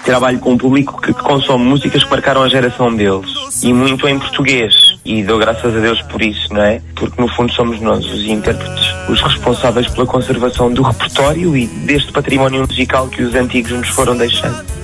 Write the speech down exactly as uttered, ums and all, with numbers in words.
trabalho com um público que consome músicas que marcaram a geração deles, e muito em português, e dou graças a Deus por isso, não é? Porque no fundo somos nós, os intérpretes, os responsáveis pela conservação do repertório e deste património musical que os antigos nos foram deixando.